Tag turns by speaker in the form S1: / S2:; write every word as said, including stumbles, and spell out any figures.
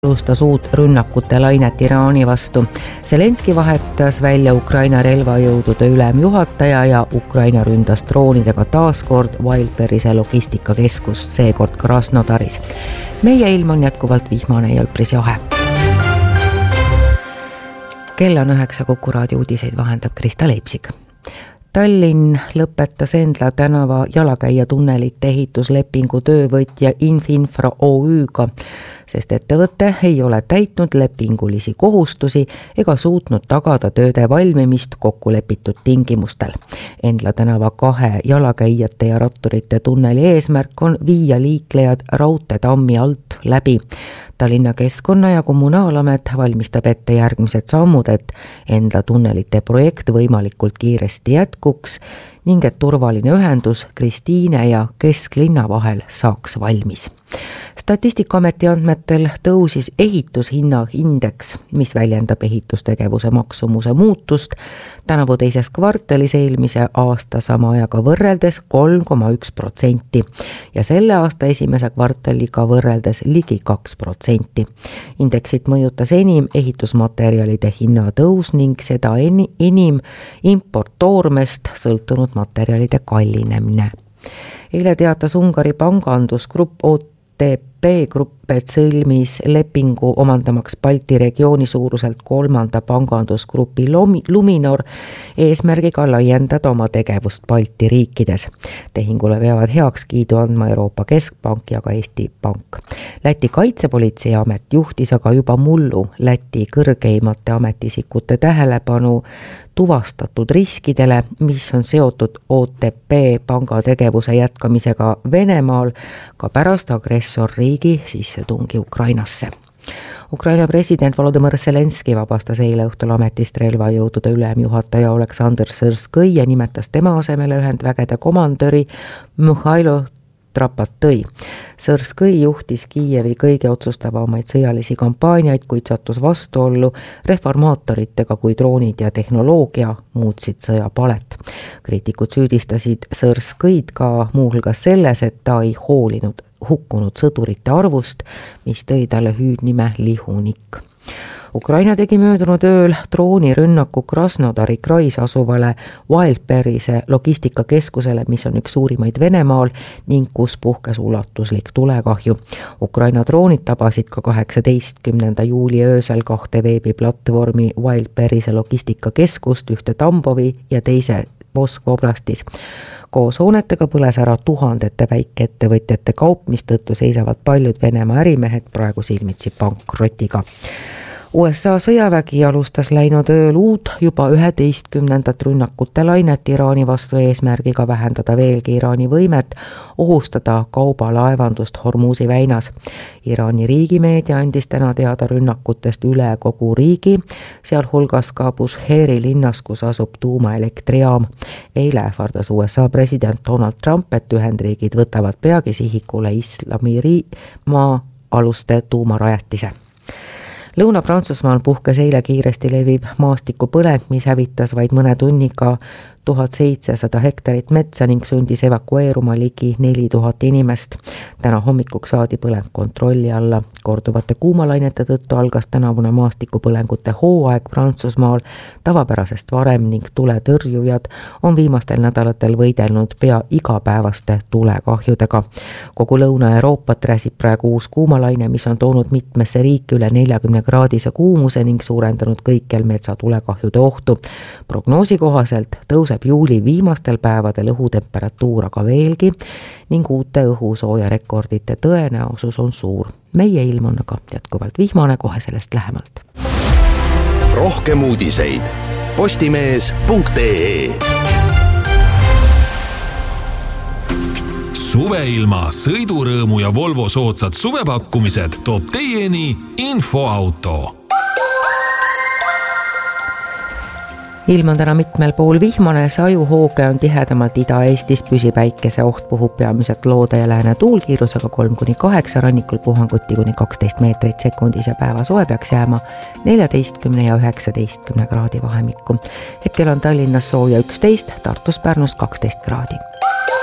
S1: alustas uut rünnakute lainet Iraani vastu. Zelenski vahetas välja Ukraina relvajõudude ülemjuhataja ja Ukraina ründas droonidega taaskord Wildberry'se logistikakeskust, seekord Krasnodaris. Meie ilm on jätkuvalt vihmane ja üpris jahe. Kell on üheksa, Kuku raadio uudiseid vahendab Krista Leipsik. Tallinn lõpetas Endla tänava jalakäija tunnelite ehituslepingu töövõtja Infinfra O Üga, sest ettevõte ei ole täitnud lepingulisi kohustusi ega suutnud tagada tööde valmimist kokkulepitud tingimustel. Endla tänava kahe jalakäijate ja ratturite tunneli eesmärk on viia liiklejad raudteetammi alt läbi. Tallinna keskkonna- ja kommunaalamet valmistab ette järgmised sammud, et Endla tunnelite projekt võimalikult kiiresti jätkuks ning et turvaline ühendus Kristiine ja kesklinna vahel saaks valmis. Statistikaameti andmetel tõusis ehitushinna indeks, mis väljendab ehitustegevuse maksumuse muutust, tänavu teises kvartalis eelmise aasta sama ajaga võrreldes kolm koma üks protsenti ja selle aasta esimese kvartaliga võrreldes ligi kaks protsenti. Indeksit mõjutas enim ehitusmaterjalide hinna tõus ning seda enim importtoormest sõltunud materjalide kallinemine. Eile teatas Ungari pangandusgrupp O T P Grupp, et sõlmis lepingu omandamaks Balti regiooni suuruselt kolmanda pangandusgrupi Luminor eesmärgiga laiendada oma tegevust Balti riikides. Tehingule peavad heakskiidu andma Euroopa Keskpank ja ka Eesti Pank. Läti kaitsepolitseiamet juhtis aga juba mullu Läti kõrgeimate ametisikute tähelepanu tuvastatud riskidele, mis on seotud O T P panga tegevuse jätkamisega Venemaal ka pärast agressorriigi sissetungi Ukrainasse. Ukraina president Volodymyr Zelenski vabastas eile õhtul ametist relvajõudude ülemjuhataja Oleksandr Sõrskõi ja nimetas tema asemele ühendvägede komandöri Mihhailo Trapatõi. Sõrskõi juhtis Kiievi kõige otsustavamaid sõjalisi kampaaniaid, kuid sattus vastuollu reformaatoritega, kui droonid ja tehnoloogia muutsid sõja palet. Kriitikud süüdistasid Sõrskõid ka muuhulgas selles, et ta ei hoolinud hukkunud sõdurite arvust, mis tõi talle hüüdnime Lihunik. Ukraina tegi möödunud ööl droonirünnaku Krasnodari krais asuvale Wildberry'se logistikakeskusele, mis on üks suurimaid Venemaal ning kus puhkes ulatuslik tulekahju. Ukraina droonid tabasid ka kaheksateistkümnenda juuli öösel kahte veebiplatvormi Wildberry'se logistikakeskust, ühte Tambovi ja teise Moskva oblastis. Koos hoonetega põles ära tuhandete väikeettevõtjate kaup, mistõttu seisavad paljud Venemaa ärimehed praegu silmitsi pankrotiga. U S A sõjavägi alustas läinud ööl uut juba üheteistkümnendat rünnakute lainet Iraani vastu eesmärgiga vähendada veelgi Iraani võimet ohustada kaubalaevandust Hormuzi väinas. Iraani riigimeedia andis täna teada rünnakutest üle kogu riigi, sealhulgas ka Busheeri linnas, kus asub tuumaelektrijaam. Eile ähvardas U S A president Donald Trump, et Ühendriigid võtavad peagi sihikule Islamirimaa aluste tuumarajatise. Lõuna-Prantsusmaal puhkes eile kiiresti leviv maastikupõleng, mis hävitas vaid mõne tunniga tuhat seitsesada hektarit metsa ning sundis evakueeruma ligi neli tuhat inimest. Täna hommikuks saadi põleng kontrolli alla. Korduvate kuumalainete tõttu algas tänavune maastikupõlengute hooaeg Prantsusmaal tavapärasest varem ning tuletõrjujad on viimastel nädalatel võidelnud pea igapäevaste tulekahjudega. Kogu Lõuna-Euroopat räsib praegu uus kuumalaine, mis on toonud mitmesse riiki üle neljakümne kraadise kuumuse ning suurendanud kõikjal metsatulekahjude ohtu. Prognoosi kohaselt tõuseb juuli viimastel päevadel õhutemperatuur aga veelgi ning uute õhusooja rekordite tõenäosus on suur. Meie ilm on aga jätkuvalt vihmane, kohe sellest lähemalt.
S2: Rohkem uudiseid postimees punkt ee. Suveilma, sõidurõõmu ja Volvo soodsad suvepakkumised toob teieni Infoauto.
S1: Ilm on täna mitmel pool vihmane, sajuhooge on tihedamalt Ida-Eestis, püsipäikese oht puhub peamiselt loode ja lääne tuulkiirusega kolm kuni kaheksa, rannikul puhanguti kuni kaksteist meetrit sekundis ja päeva soe peaks jääma neljateistkümne ja üheksateistkümne kraadi vahemikku. Hetkel on Tallinnas sooja üksteist, Tartus Pärnus kaksteist kraadi.